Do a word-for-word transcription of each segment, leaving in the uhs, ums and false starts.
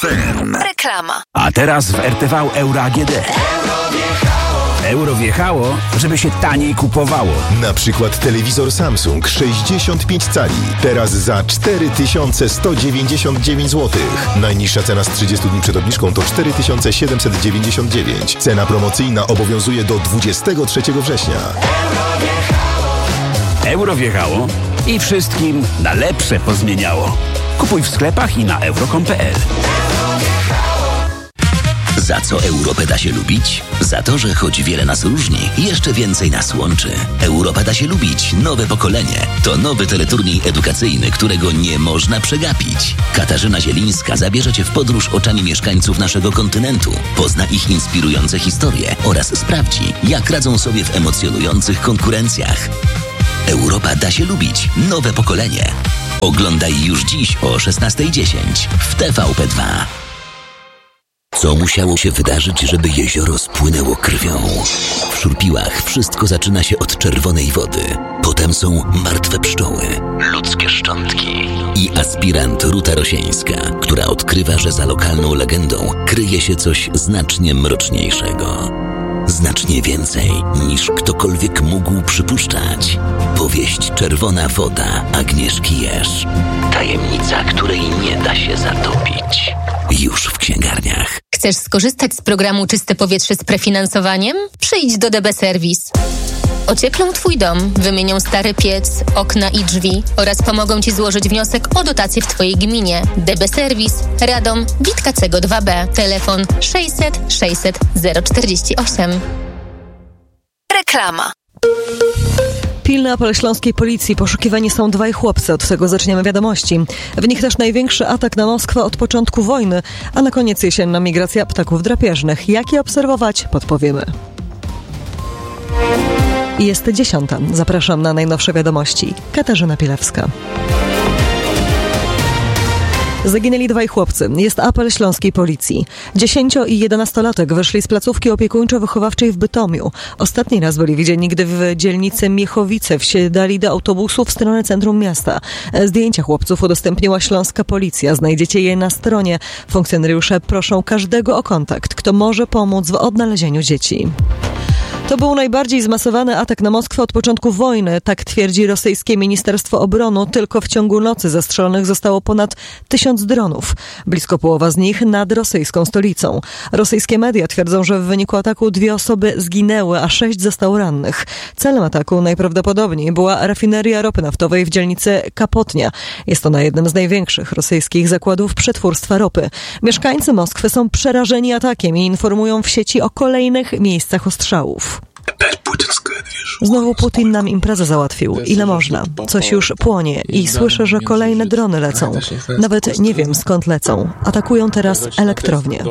F M. Reklama. A teraz w R T V Euro A G D. Euro wjechało, żeby się taniej kupowało. Na przykład telewizor Samsung sześćdziesiąt pięć cali. Teraz za cztery tysiące sto dziewięćdziesiąt dziewięć złotych. Najniższa cena z trzydziestu dni przed obniżką to cztery tysiące siedemset dziewięćdziesiąt dziewięć. Cena promocyjna obowiązuje do dwudziestego trzeciego września. Euro wjechało i wszystkim na lepsze pozmieniało. Kupuj w sklepach i na euro kropka com kropka p l. Za co Europę da się lubić? Za to, że choć wiele nas różni, jeszcze więcej nas łączy. Europę da się lubić. Nowe pokolenie. To nowy teleturniej edukacyjny, którego nie można przegapić. Katarzyna Zielińska zabierze Cię w podróż oczami mieszkańców naszego kontynentu. Pozna ich inspirujące historie oraz sprawdzi, jak radzą sobie w emocjonujących konkurencjach. Europa da się lubić. Nowe pokolenie. Oglądaj już dziś o szesnasta dziesięć w T V P dwa. Co musiało się wydarzyć, żeby jezioro spłynęło krwią? W Szurpiłach wszystko zaczyna się od czerwonej wody. Potem są martwe pszczoły, ludzkie szczątki i aspirant Ruta Rosieńska, która odkrywa, że za lokalną legendą kryje się coś znacznie mroczniejszego. Znacznie więcej niż ktokolwiek mógł przypuszczać. Powieść Czerwona woda Agnieszki Jerz. Tajemnica, której nie da się zatopić. Już w księgarniach. Chcesz skorzystać z programu Czyste Powietrze z prefinansowaniem? Przyjdź do D B Service. Ocieplą Twój dom, wymienią stary piec, okna i drzwi oraz pomogą Ci złożyć wniosek o dotację w Twojej gminie. D B Service, Radom, Witkacego dwa B. Telefon sześćset sześćset zero czterdzieści osiem. Reklama. Pilny apel śląskiej policji. Poszukiwani są dwaj chłopcy. Od tego zaczniemy wiadomości. W nich też największy atak na Moskwę od początku wojny, a na koniec jesienna migracja ptaków drapieżnych. Jak je obserwować? Podpowiemy. Jest dziesiąta. Zapraszam na najnowsze wiadomości. Katarzyna Pielewska. Zaginęli dwaj chłopcy. Jest apel śląskiej policji. Dziesięcio- i jedenastolatek wyszli z placówki opiekuńczo-wychowawczej w Bytomiu. Ostatni raz byli widziani, gdy w dzielnicy Miechowice wsiadali do autobusu w stronę centrum miasta. Zdjęcia chłopców udostępniła śląska policja. Znajdziecie je na stronie. Funkcjonariusze proszą każdego o kontakt, kto może pomóc w odnalezieniu dzieci. To był najbardziej zmasowany atak na Moskwę od początku wojny, tak twierdzi rosyjskie Ministerstwo Obrony. Tylko w ciągu nocy zastrzelonych zostało ponad tysiąc dronów. Blisko połowa z nich nad rosyjską stolicą. Rosyjskie media twierdzą, że w wyniku ataku dwie osoby zginęły, a sześć zostało rannych. Celem ataku najprawdopodobniej była rafineria ropy naftowej w dzielnicy Kapotnia. Jest ona jednym z największych rosyjskich zakładów przetwórstwa ropy. Mieszkańcy Moskwy są przerażeni atakiem i informują w sieci o kolejnych miejscach ostrzałów. Znowu Putin nam imprezę załatwił. Ile można? Coś już płonie i słyszę, że kolejne drony lecą. Nawet nie wiem, skąd lecą. Atakują teraz elektrownię.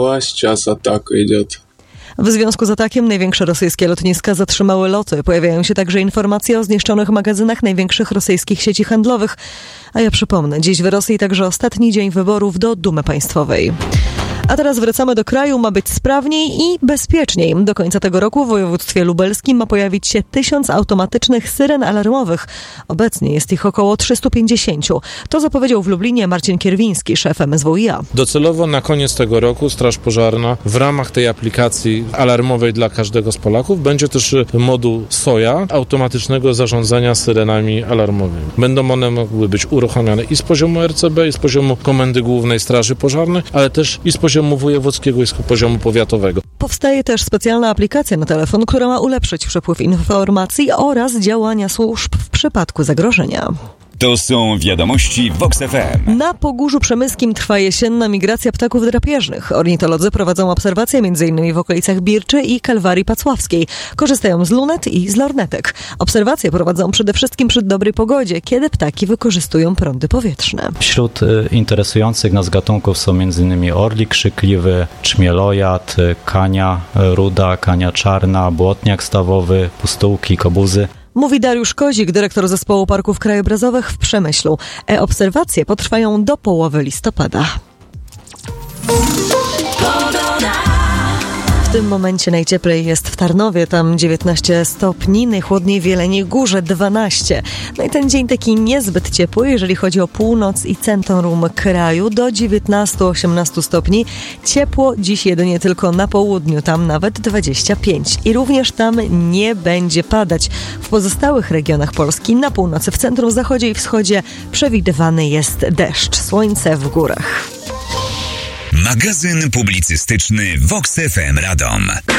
W związku z atakiem największe rosyjskie lotniska zatrzymały loty. Pojawiają się także informacje o zniszczonych magazynach największych rosyjskich sieci handlowych. A ja przypomnę, dziś w Rosji także ostatni dzień wyborów do Dumy Państwowej. A teraz wracamy do kraju. Ma być sprawniej i bezpieczniej. Do końca tego roku w województwie lubelskim ma pojawić się tysiąc automatycznych syren alarmowych. Obecnie jest ich około trzysta pięćdziesiąt. To zapowiedział w Lublinie Marcin Kierwiński, szef M S W i A. Docelowo na koniec tego roku Straż Pożarna w ramach tej aplikacji alarmowej dla każdego z Polaków będzie też moduł SOJA, automatycznego zarządzania syrenami alarmowymi. Będą one mogły być uruchamiane i z poziomu R C B, i z poziomu Komendy Głównej Straży Pożarnej, ale też i z poziomu wojewódzkiego i z poziomu powiatowego. Powstaje też specjalna aplikacja na telefon, która ma ulepszyć przepływ informacji oraz działania służb w przypadku zagrożenia. To są wiadomości Vox F M. Na Pogórzu Przemyskim trwa jesienna migracja ptaków drapieżnych. Ornitolodzy prowadzą obserwacje m.in. w okolicach Birczy i Kalwarii Pacławskiej. Korzystają z lunet i z lornetek. Obserwacje prowadzą przede wszystkim przy dobrej pogodzie, kiedy ptaki wykorzystują prądy powietrzne. Wśród interesujących nas gatunków są m.in. orlik krzykliwy, czmielojad, kania ruda, kania czarna, błotniak stawowy, pustułki, kobuzy. Mówi Dariusz Kozik, dyrektor Zespołu Parków Krajobrazowych w Przemyślu. E-obserwacje potrwają do połowy listopada. tym momencie najcieplej jest w Tarnowie, tam dziewiętnaście stopni, najchłodniej w Jeleniej Górze dwanaście. No i ten dzień taki niezbyt ciepły, jeżeli chodzi o północ i centrum kraju, do dziewiętnaście do osiemnastu stopni. Ciepło dziś jedynie tylko na południu, tam nawet dwadzieścia pięć. I również tam nie będzie padać. W pozostałych regionach Polski, na północy, w centrum, zachodzie i wschodzie przewidywany jest deszcz, słońce w górach. Magazyn publicystyczny Vox F M Radom.